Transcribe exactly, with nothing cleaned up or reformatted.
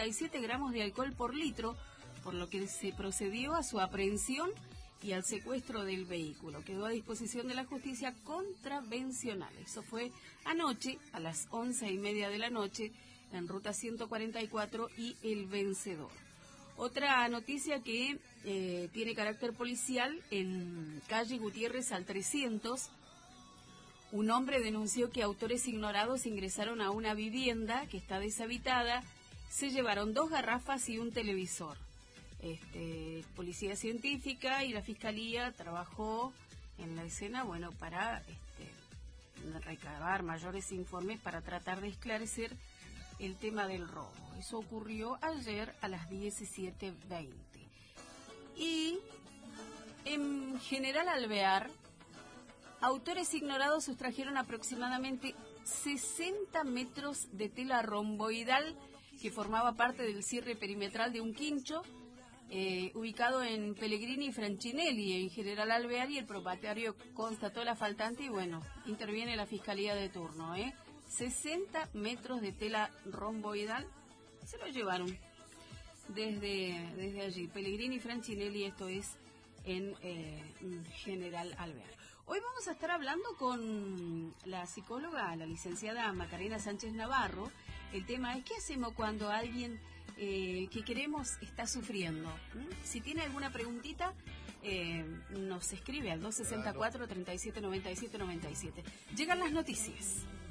treinta y siete gramos de alcohol por litro, por lo que se procedió a su aprehensión y al secuestro del vehículo. Quedó a disposición de la justicia contravencional. Eso fue anoche, a las once y media de la noche, en ruta ciento cuarenta y cuatro y El Vencedor. Otra noticia que eh, tiene carácter policial: en calle Gutiérrez al trescientos, un hombre denunció que autores ignorados ingresaron a una vivienda que está deshabitada, se llevaron dos garrafas y un televisor. Este, Policía Científica y la Fiscalía trabajó en la escena, bueno, para este, recabar mayores informes para tratar de esclarecer el tema del robo. Eso ocurrió ayer a las diecisiete veinte. Y en General Alvear, autores ignorados sustrajeron aproximadamente sesenta metros de tela romboidal que formaba parte del cierre perimetral de un quincho eh, ubicado en Pellegrini y Francinelli, en General Alvear, y el propietario constató la faltante y, bueno, interviene la Fiscalía de turno, ¿eh? sesenta metros de tela romboidal se lo llevaron desde, desde allí, Pellegrini y Francinelli, esto es en eh, General Alvear. Hoy vamos a estar hablando con la psicóloga, la licenciada Macarena Sánchez Navarro. El tema es: ¿qué hacemos cuando alguien eh, que queremos está sufriendo? ¿Mm? Si tiene alguna preguntita, eh, nos escribe al dos sesenta y cuatro, treinta y siete noventa y siete noventa y siete. Llegan las noticias.